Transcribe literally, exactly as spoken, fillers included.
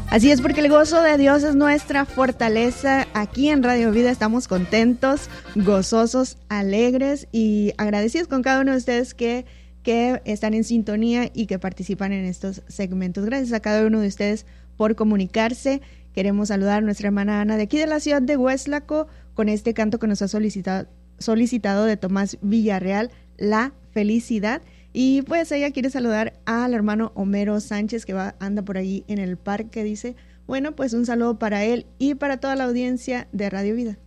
Así es, porque el gozo de Dios es nuestra fortaleza. Aquí en Radio Vida estamos contentos, gozosos, alegres y agradecidos con cada uno de ustedes que, que están en sintonía y que participan en estos segmentos. Gracias a cada uno de ustedes por comunicarse. Queremos saludar a nuestra hermana Ana de aquí de la ciudad de Hueslaco con este canto que nos ha solicitado, solicitado de Tomás Villarreal, La Felicidad. Y pues ella quiere saludar al hermano Homero Sánchez, que va anda por ahí en el parque. Dice, bueno, pues un saludo para él y para toda la audiencia de Radio Vida.